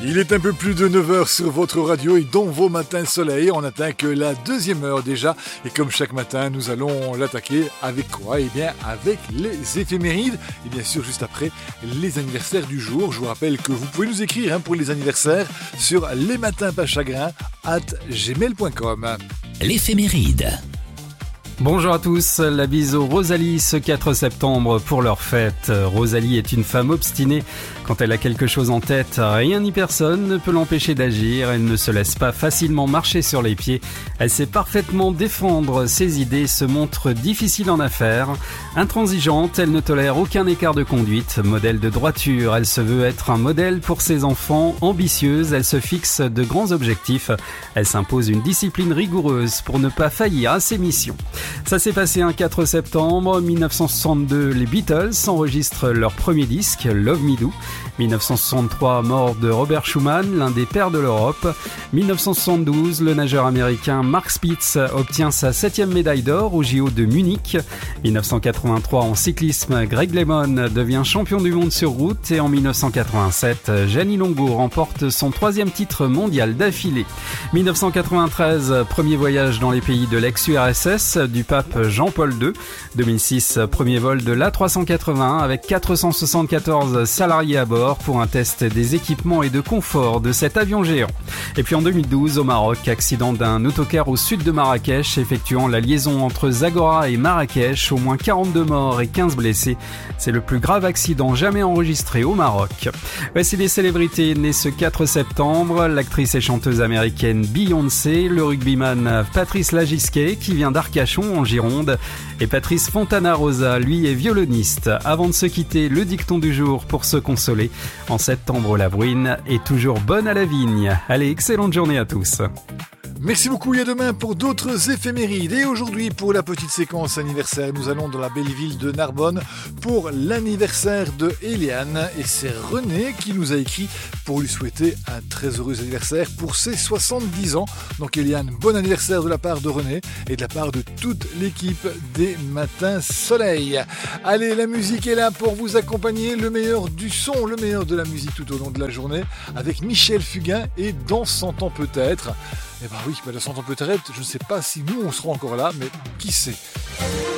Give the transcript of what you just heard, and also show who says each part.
Speaker 1: Il est un peu plus de 9h sur votre radio et dans vos matins soleil. On n'atteint que la deuxième heure déjà. Et comme chaque matin, nous allons l'attaquer avec quoi? Eh bien, avec les éphémérides. Et bien sûr, juste après, les anniversaires du jour. Je vous rappelle que vous pouvez nous écrire pour les anniversaires sur lesmatinspaschagrin@gmail.com.
Speaker 2: L'éphéméride.
Speaker 3: Bonjour à tous, la bise aux Rosalie ce 4 septembre pour leur fête. Rosalie est une femme obstinée. Quand elle a quelque chose en tête, rien ni personne ne peut l'empêcher d'agir. Elle ne se laisse pas facilement marcher sur les pieds. Elle sait parfaitement défendre ses idées, se montre difficile en affaires. Intransigeante, elle ne tolère aucun écart de conduite. Modèle de droiture, elle se veut être un modèle pour ses enfants. Ambitieuse, elle se fixe de grands objectifs. Elle s'impose une discipline rigoureuse pour ne pas faillir à ses missions. Ça s'est passé un 4 septembre 1962, les Beatles enregistrent leur premier disque, Love Me Do. 1963, mort de Robert Schumann, l'un des pères de l'Europe. 1972, le nageur américain Mark Spitz obtient sa 7e médaille d'or au JO de Munich. 1983, en cyclisme, Greg LeMond devient champion du monde sur route. Et en 1987, Gianni Longo remporte son 3e titre mondial d'affilée. 1993, premier voyage dans les pays de l'ex-URSS du pape Jean-Paul II. 2006, premier vol de l'A380 avec 474 salariés à bord pour un test des équipements et de confort de cet avion géant. Et puis en 2012, au Maroc, accident d'un autocar au sud de Marrakech effectuant la liaison entre Zagora et Marrakech, au moins 42 morts et 15 blessés. C'est le plus grave accident jamais enregistré au Maroc. Voici les célébrités nées ce 4 septembre, l'actrice et chanteuse américaine Beyoncé, le rugbyman Patrice Lagisquet qui vient d'Arcachon en Gironde et Patrice Fontana Rosa, lui est violoniste. Avant de se quitter, le dicton du jour pour se consoler. En septembre, la bruine est toujours bonne à la vigne. Allez, excellente journée à tous.
Speaker 1: Merci beaucoup et à demain pour d'autres éphémérides. Et aujourd'hui, pour la petite séquence anniversaire, nous allons dans la belle ville de Narbonne pour l'anniversaire de Eliane. Et c'est René qui nous a écrit pour lui souhaiter un très heureux anniversaire pour ses 70 ans. Donc Eliane, bon anniversaire de la part de René et de la part de toute l'équipe des Matins Soleil. Allez, la musique est là pour vous accompagner. Le meilleur du son, le meilleur de la musique tout au long de la journée avec Michel Fugain et Dans 100 ans peut-être. Eh ben oui, dans 100 ans peut-être, je ne sais pas si nous on sera encore là, mais qui sait.